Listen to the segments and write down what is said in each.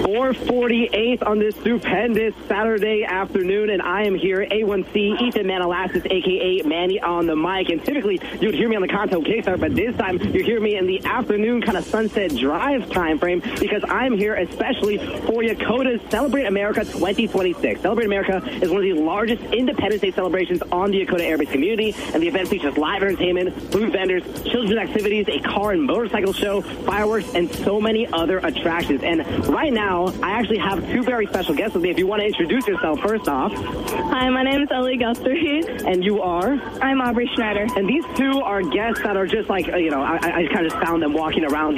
4:48 on this stupendous Saturday afternoon, and I am here, A1C, Ethan Manalassis, a.k.a. Manny on the mic. And typically, you'd hear me on the Conto Kickstart, but this time, you hear me in the afternoon kind of sunset drive time frame, because I'm here especially for Yokota's Celebrate America 2026. Celebrate America is one of the largest Independence Day celebrations on the Yokota Air Base community, and the event features live entertainment, food vendors, children's activities, a car and motorcycle show, fireworks, and so many other attractions. And right now, I actually have two very special guests with me. If you want to introduce yourself first off. Hi, my name is Ellie Guthrie. And you are? I'm Aubrey Schneider. And these two are guests that are just like, I kind of found them walking around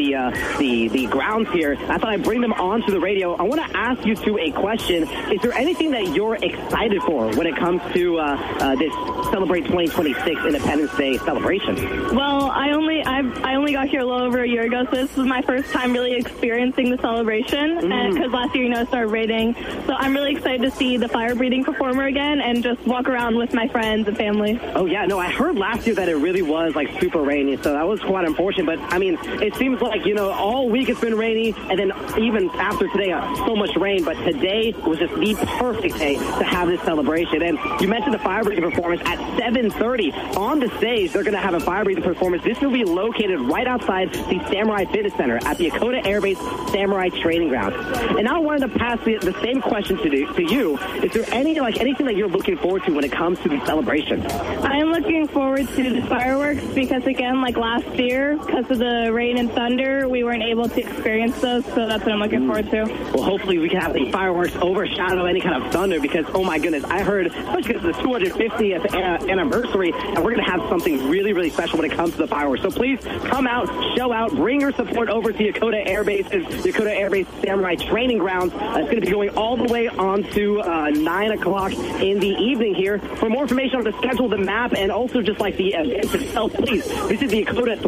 the grounds here. I thought I'd bring them onto the radio. I want to ask you two a question. Is there anything that you're excited for when it comes to this Celebrate 2026 Independence Day celebration? Well, I only got here a little over a year ago, so this was my first time really experiencing the celebration, because last year, it started raining. So I'm really excited to see the fire breathing performer again and just walk around with my friends and family. Oh, yeah. No, I heard last year that it really was, super rainy, so that was quite unfortunate. But, I mean, it seems like, all week it's been rainy, and then even after today, so much rain. But today was just the perfect day to have this celebration. And you mentioned the fire breathing performance at 7:30 on the stage. They're going to have a fire breathing performance. This will be located right outside the Samurai Fitness Center at the Yokota Air Base Samurai Training Ground. And now I wanted to pass the same question to you. Is there anything that you're looking forward to when it comes to the celebration? I'm looking forward to the fireworks because, again, like last year, because of the rain and thunder, we weren't able to experience those, so that's what I'm looking forward to. Well, hopefully we can have the fireworks overshadow any kind of thunder because, oh my goodness, I heard, especially because it's the 250th anniversary, and we're going to have something really, really special when it comes to the fireworks. So please come out, show out, bring your support over to Yokota Air Base's Yokota Air Base Samurai Training Grounds. It's going to be going all the way on to 9 o'clock in the evening here. For more information on the schedule, the map, and also just like the event itself, please visit the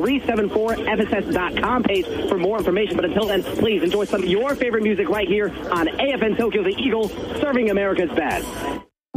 Yokota374FSS.com page for more information. But until then, please enjoy some of your favorite music right here on AFN Tokyo, the Eagle, serving America's best.